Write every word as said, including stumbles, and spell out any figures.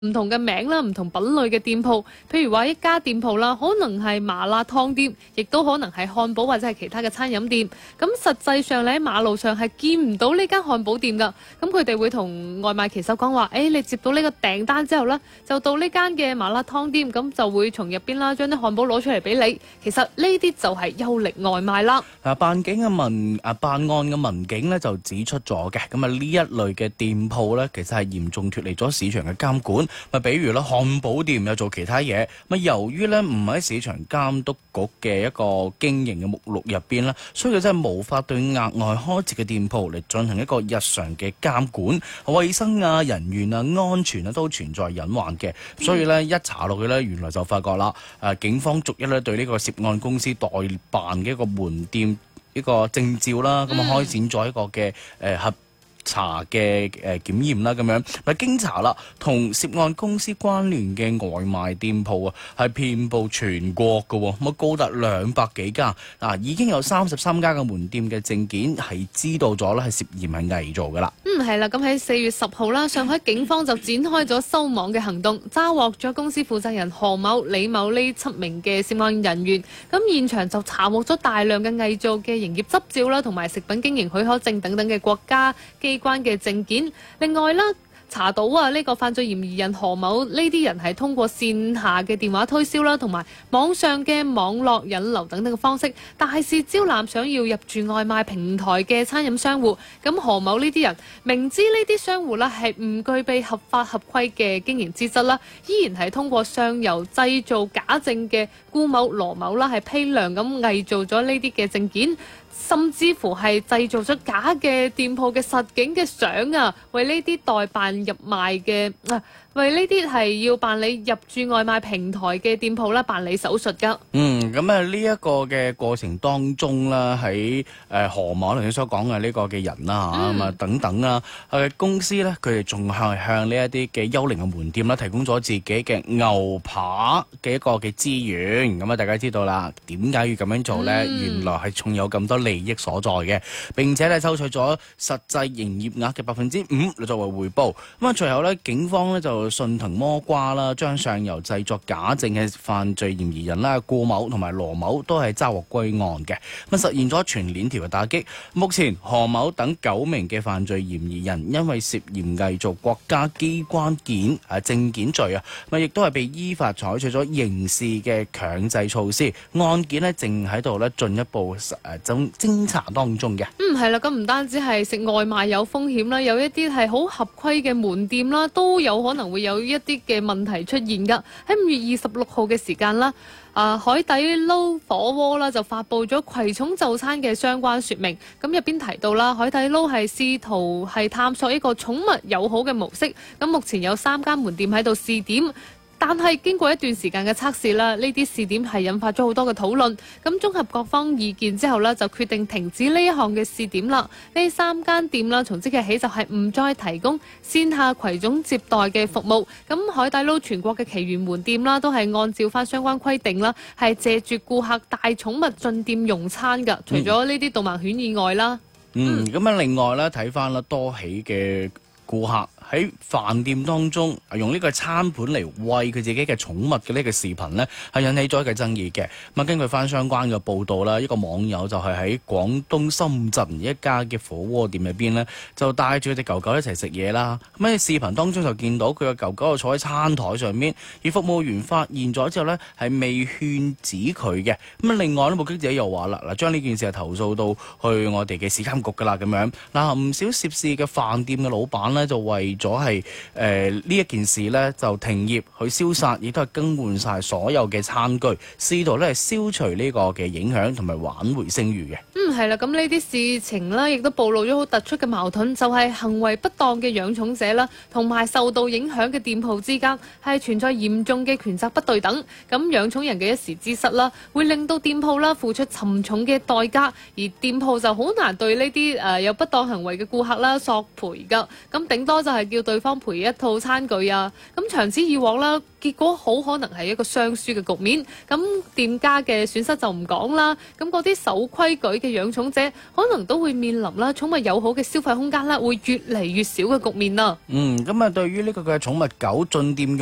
唔同嘅名啦，唔同品類嘅店鋪，譬如話一家店鋪啦，可能係麻辣燙店，亦都可能係漢堡或者係其他嘅餐飲店。咁實際上你喺馬路上係見唔到呢間漢堡店㗎。咁佢哋會同外賣騎手講話：誒、哎，你接到呢個訂單之後呢，就到呢間嘅麻辣燙店，咁就會從入邊啦將啲漢堡攞出嚟俾你。其實呢啲就係優力外賣啦。 啊，辦警嘅民啊辦案嘅民警呢就指出咗嘅，咁啊呢一類嘅店鋪呢，其實係嚴重脫離咗市場嘅監管。咪比如咧，漢堡店有做其他嘢，咪由於咧唔喺市場監督局嘅一個經營嘅目錄入邊咧，所以佢真係無法對額外開設嘅店鋪嚟進行一個日常嘅監管，衛生啊、人員啊、安全啊都存在隱患嘅。所以咧一查落去咧，原來就發覺啦，誒警方逐一咧對呢個涉案公司代辦嘅一個門店一個證照啦，咁啊開展咗一個嘅誒合查嘅誒檢驗啦，咁樣咪經查啦，同涉案公司關聯嘅外賣店鋪啊，係遍佈全國嘅喎，咁啊高達兩百幾家，嗱已經有三十三家嘅門店嘅證件係知道咗啦，係涉嫌係偽造嘅啦。 嗯，係啦，咁喺四月十號啦，上海警方就展開咗收網嘅行動，抓獲咗公司負責人何某、李某呢七名嘅涉案人員。咁現場就查獲咗大量嘅偽造嘅營業執照啦，同埋食品經營許可證等等嘅國家機關嘅證件。另外啦，查到啊呢個犯罪嫌疑人何某呢啲人係通過線下嘅電話推銷啦，同埋網上嘅網絡引流等等嘅方式，大肆招攬想要入駐外賣平台嘅餐飲商戶。咁何某呢啲人明知呢啲商戶啦係唔具備合法合規嘅經營資質啦，依然係通過上游製造假證嘅顧某羅某啦，係批量咁偽造咗呢啲嘅證件，甚至乎係製造咗假嘅店鋪嘅實景嘅相啊，為呢啲代辦入賣嘅啊，為呢啲係要辦理入駐外賣平台嘅店鋪啦辦理手術㗎。 嗯，咁啊呢一個嘅過程當中啦，喺誒何某頭先所講嘅呢個嘅人啦嚇，咁啊、嗯、等等啦，誒公司咧佢哋仲係向呢一啲嘅幽靈嘅門店啦提供咗自己嘅牛扒嘅一個嘅資源。咁啊大家知道啦，點解要咁樣做咧？嗯、原來係仲有咁多利益所在嘅，並且咧抽取咗實際營業額嘅百分之五嚟作為回報。咁啊隨後咧警方咧就順藤摸瓜啦，將上游製作假證嘅犯罪嫌疑人啦，顧某同埋羅某都係抓獲歸案嘅，咁實現咗全鏈條嘅打擊。目前何某等九名嘅犯罪嫌疑人因為涉嫌偽造國家機關件誒證件罪啊，咁亦都係被依法採取咗刑事嘅強制措施。案件呢正喺度咧進一步誒偵偵查當中嘅。 嗯，係啦，咁唔單止係食外賣有風險啦，有一啲係好合規嘅門店啦，都有可能會有一啲嘅問題出現㗎。喺五月二十六號嘅時間啦，啊海底撈火鍋啦就發布咗葵涌就餐嘅相關說明，咁入邊提到啦，海底撈係試圖係探索一個寵物友好嘅模式，咁目前有三間門店喺度試點。但係經過一段時間嘅測試啦，呢啲試點係引發咗好多嘅討論。咁綜合各方意見之後呢，就決定停止呢一項嘅試點啦。呢三間店啦，從即日起就係唔再提供線下葵涌接待嘅服務。咁海底撈全國嘅其餘門店啦，都係按照翻相關規定啦，係借住顧客帶寵物進店用餐㗎。除咗呢啲導盲犬以外啦， 嗯，咁啊、嗯、另外咧睇翻啦多起嘅顧客喺飯店當中用呢個餐盤嚟餵佢自己嘅寵物嘅呢個視頻呢，係引起咗一個爭議嘅。咁啊，根據翻相關嘅報道啦，一個網友就係喺廣東深圳一家嘅火鍋店入邊呢，就帶住隻狗狗一齊食嘢啦。咁喺視頻當中就見到佢個狗狗就坐喺餐台上面，而服務員發現咗之後呢，係未勸止佢嘅。咁啊，另外呢，目擊者又話啦，嗱，將呢件事係投訴到去我哋嘅市監局噶啦，咁樣嗱，唔少涉事嘅飯店嘅老闆呢，就為咗係誒呢一件事呢，就停業去消殺，亦都係更換晒所有嘅餐具，試圖咧係消除呢個嘅影響同埋挽回聲譽嘅。 嗯，係啦，咁呢啲事情啦，亦都暴露咗好突出嘅矛盾，就係、是、行為不當嘅養寵者啦，同埋受到影響嘅店鋪之間係存在嚴重嘅權責不對等。咁養寵人嘅一時之失啦，會令到店鋪啦付出沉重嘅代價，而店鋪就好難對呢啲誒有不當行為嘅顧客啦索賠㗎。咁頂多就係係叫對方賠一套餐具啊。咁長此以往啦，結果好可能係一個雙輸嘅局面。咁店家嘅損失就唔講啦，咁嗰啲守規矩嘅養寵者可能都會面臨啦寵物友好嘅消費空間啦，會越嚟越少嘅局面啦。 嗯，咁啊，對於呢個嘅寵物狗進店用